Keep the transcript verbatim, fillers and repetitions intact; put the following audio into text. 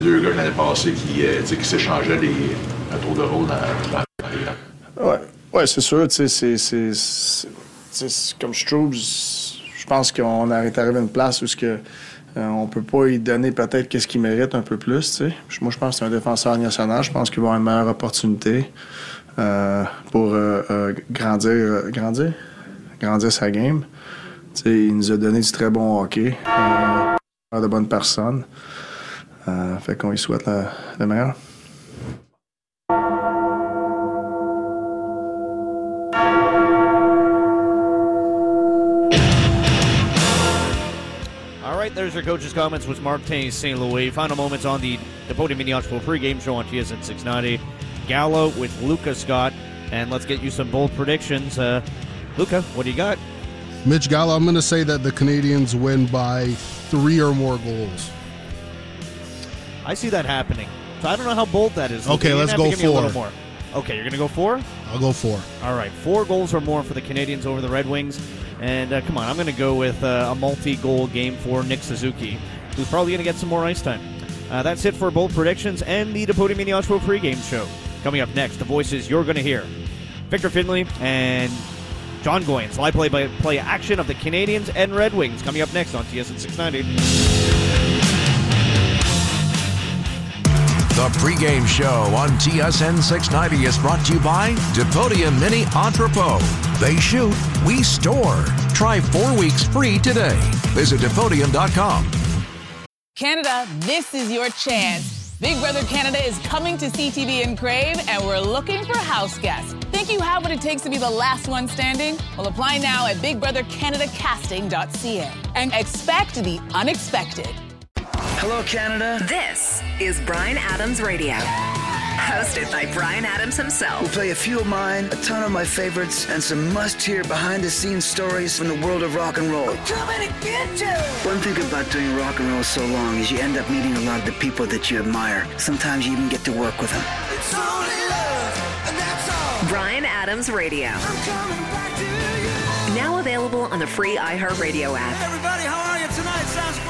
deux gars l'année passée qui, euh, qui s'échangeaient les, un tour de rôle dans, dans les... Ouais, ouais, c'est sûr. C'est, c'est, c'est, c'est, comme je trouve, je pense qu'on est arrivé à une place où ce que, euh, on peut pas lui donner peut-être qu'est-ce qu'il mérite un peu plus. T'sais. Moi, je pense que c'est un défenseur national. Je pense qu'il va avoir une meilleure opportunité euh, pour euh, euh, grandir, euh, grandir, grandir sa game. T'sais, il nous a donné du très bon hockey, euh, de bonnes personnes. Euh, fait qu'on lui souhaite la, le meilleur. All right, there's your coach's comments with Martin Saint Louis. Final moments on the Depote Mini Oshpo pregame show on T S N six ninety. Gallo with Luca Scott, and let's get you some bold predictions. Uh, Luca, what do you got? Mitch Gallo, I'm going to say that the Canadians win by three or more goals. I see that happening. So I don't know how bold that is. Okay, let's go four. A little more. Okay, you're going to go four? I'll go four. All right, four goals or more for the Canadians over the Red Wings. And uh, come on, I'm going to go with uh, a multi-goal game for Nick Suzuki, who's probably going to get some more ice time. Uh, that's it for bold predictions and the Depote Mini Oshpo pregame show. Coming up next, the voices you're going to hear. Victor Finley and John Goyens, live play-by-play action of the Canadians and Red Wings, coming up next on T S N six ninety. The pregame show on T S N six ninety is brought to you by Depote Mini Entrepot. They shoot, we store. Try four weeks free today. Visit Depotium dot com. Canada, this is your chance. Big Brother Canada is coming to C T V and Crave, and we're looking for house guests. Think you have what it takes to be the last one standing? Well, apply now at big brother canada casting dot c a and expect the unexpected. Hello, Canada. This is Bryan Adams Radio. Hosted by Bryan Adams himself. We'll play a few of mine, a ton of my favorites, and some must-hear behind-the-scenes stories from the world of rock and roll. I'm coming to get you! One thing about doing rock and roll so long is you end up meeting a lot of the people that you admire. Sometimes you even get to work with them. It's only love, and that's all. Bryan Adams Radio. I'm coming back to you. Now available on the free iHeartRadio app. Hey everybody, how are you tonight? Sounds